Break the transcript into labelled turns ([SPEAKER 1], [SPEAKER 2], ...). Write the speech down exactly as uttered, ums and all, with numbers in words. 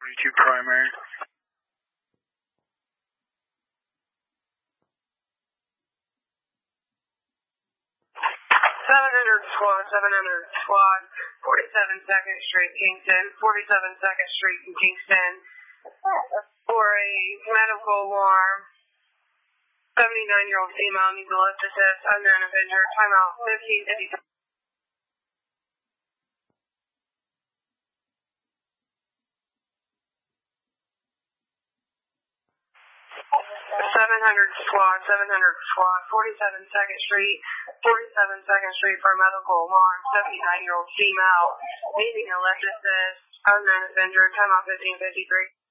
[SPEAKER 1] forty-two primary.
[SPEAKER 2] seven hundred squad, seven hundred squad, forty-seven second Street, Kingston, forty-seven second Street in Kingston, for a medical alarm. seventy-nine-year-old female needs a lift assist, unknown if injured, timeout fifteen fifty-three. seven hundred squad, seven hundred squad, forty-seven second Street, forty-seven second Street for a medical alarm, seventy-nine-year-old female needing a lift assist, unknown if injured, timeout fifteen fifty-three.